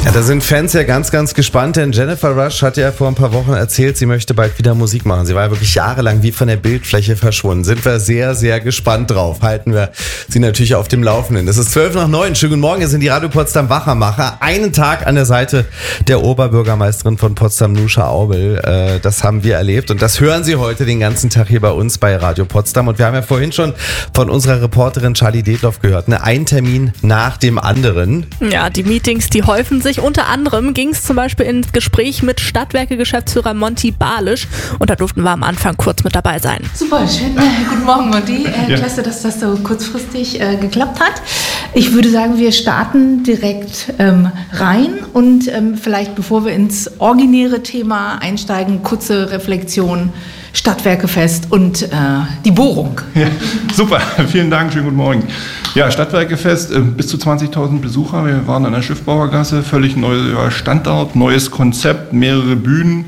Ja, da sind Fans ja ganz, ganz gespannt, denn Jennifer Rush hat ja vor ein paar Wochen erzählt, sie möchte bald wieder Musik machen. Sie war ja wirklich jahrelang wie von der Bildfläche verschwunden. Sind wir sehr, sehr gespannt drauf. Halten wir sie natürlich auf dem Laufenden. Es ist 8:12. Schönen guten Morgen, hier sind die Radio Potsdam Wachermacher. Einen Tag an der Seite der Oberbürgermeisterin von Potsdam, Nusha Aubel. Das haben wir erlebt und das hören Sie heute den ganzen Tag hier bei uns bei Radio Potsdam. Und wir haben ja vorhin schon von unserer Reporterin Charlie Detloff gehört. Ein Termin nach dem anderen. Ja, die Meetings, die häufen sich. Unter anderem ging es zum Beispiel ins Gespräch mit Stadtwerke-Geschäftsführer Monty Balisch und da durften wir am Anfang kurz mit dabei sein. Super, schön. Guten Morgen, Monty. Klasse, dass das so kurzfristig geklappt hat. Ich würde sagen, wir starten direkt rein und vielleicht, bevor wir ins originäre Thema einsteigen, kurze Reflexion. Stadtwerkefest und die Bohrung. Ja, super, vielen Dank, schönen guten Morgen. Ja, Stadtwerkefest, bis zu 20.000 Besucher. Wir waren an der Schiffbauergasse, völlig neuer Standort, neues Konzept, mehrere Bühnen.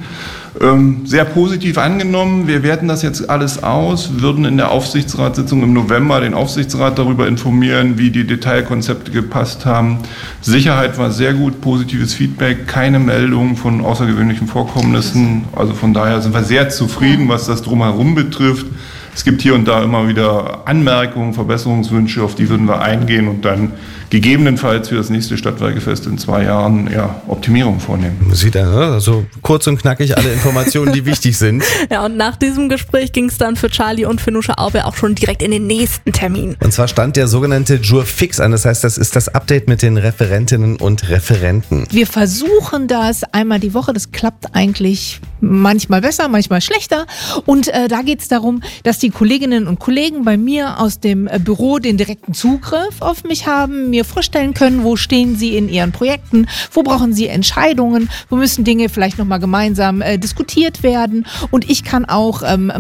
Sehr positiv angenommen. Wir werten das jetzt alles aus, würden in der Aufsichtsratssitzung im November den Aufsichtsrat darüber informieren, wie die Detailkonzepte gepasst haben. Sicherheit war sehr gut, positives Feedback, keine Meldungen von außergewöhnlichen Vorkommnissen. Also von daher sind wir sehr zufrieden, was das Drumherum betrifft. Es gibt hier und da immer wieder Anmerkungen, Verbesserungswünsche, auf die würden wir eingehen und dann gegebenenfalls für das nächste Stadtwerkefest in 2 Jahren Optimierung vornehmen. Sieht also kurz und knackig alle Informationen, die wichtig sind. Ja, und nach diesem Gespräch ging es dann für Charlie und für Nusha Aubel auch schon direkt in den nächsten Termin. Und zwar stand der sogenannte Jour fix an. Das heißt, das ist das Update mit den Referentinnen und Referenten. Wir versuchen das einmal die Woche. Das klappt eigentlich manchmal besser, manchmal schlechter. Und da geht es darum, dass die Kolleginnen und Kollegen bei mir aus dem Büro den direkten Zugriff auf mich haben, mir vorstellen können, wo stehen sie in ihren Projekten, wo brauchen sie Entscheidungen, wo müssen Dinge vielleicht nochmal gemeinsam diskutiert werden. Und ich kann auch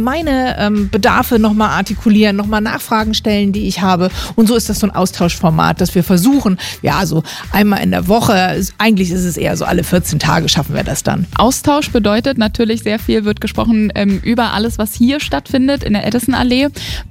meine Bedarfe nochmal artikulieren, nochmal Nachfragen stellen, die ich habe. Und so ist das so ein Austauschformat, das wir versuchen, ja, so einmal in der Woche, eigentlich ist es eher so alle 14 Tage schaffen wir das dann. Austausch bedeutet natürlich sehr viel, wird gesprochen über alles, was hier stattfindet in der Edison-Allee.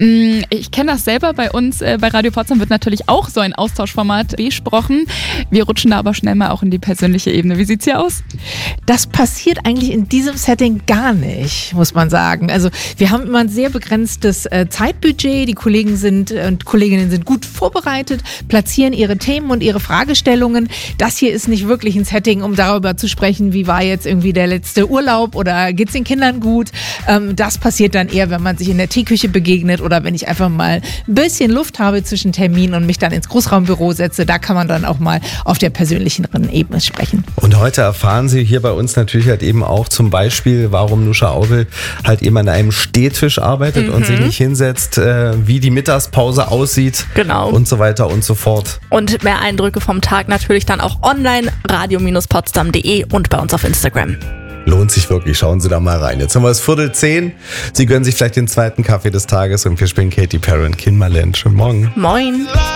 Ich kenne das selber, bei uns bei Radio Potsdam wird natürlich auch so ein Austauschformat besprochen. Wir rutschen da aber schnell mal auch in die persönliche Ebene. Wie sieht's hier aus? Das passiert eigentlich in diesem Setting gar nicht, muss man sagen. Also wir haben immer ein sehr begrenztes Zeitbudget. Die Kollegen und Kolleginnen sind gut vorbereitet, platzieren ihre Themen und ihre Fragestellungen. Das hier ist nicht wirklich ein Setting, um darüber zu sprechen, wie war jetzt irgendwie der letzte Urlaub oder geht's den Kindern gut. Das passiert dann eher, wenn man sich in der Teeküche begegnet oder wenn ich einfach mal ein bisschen Luft habe zwischen Terminen und mich dann ins Großraumbüro setze. Da kann man dann auch mal auf der persönlicheren Ebene sprechen. Und heute erfahren Sie hier bei uns natürlich halt eben auch zum Beispiel, warum Nusha Aubel halt eben an einem Stehtisch arbeitet und sich nicht hinsetzt, wie die Mittagspause aussieht. Genau. Und so weiter und so fort. Und mehr Eindrücke vom Tag natürlich dann auch online, radio-potsdam.de und bei uns auf Instagram. Lohnt sich wirklich, schauen Sie da mal rein. Jetzt haben wir es 9:45. Sie gönnen sich vielleicht den zweiten Kaffee des Tages und wir spielen Katy Perry und Kinderland. Schönen Morgen. Moin.